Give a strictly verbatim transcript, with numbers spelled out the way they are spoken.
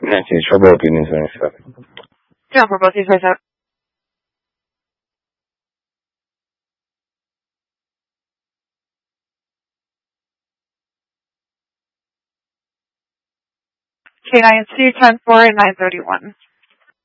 nineteen, for both units, ninety-seven. Down for both these ways out. K nine C, ten four, nine thirty-one.